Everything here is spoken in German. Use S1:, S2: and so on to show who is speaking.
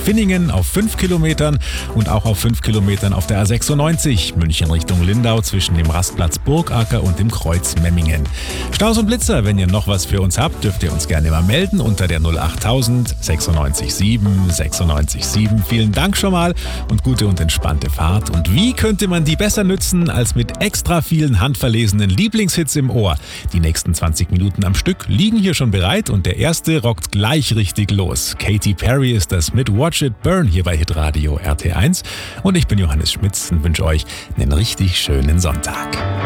S1: Finningen auf 5 Kilometern und auch auf 5 Kilometern auf der A96 München Richtung Lindau zwischen dem Rastplatz Burgacker und dem Kreuz Memmingen. Staus und Blitzer, wenn ihr noch was für uns habt, dürft ihr uns gerne mal melden unter der 08000 96 7 96 7. Vielen Dank schon mal und gute und entspannte Fahrt. Und wie könnte man die besser nützen als mit extra vielen handverlesenen Lieblingshits im Ohr? Die nächsten 20 Minuten am Stück liegen hier schon bereit und der erste rockt gleich richtig los. Katy Perry ist das mit Watch It Burn hier bei Hitradio RT1 und ich bin Johannes Schmitz und wünsche euch einen richtig schönen Sonntag.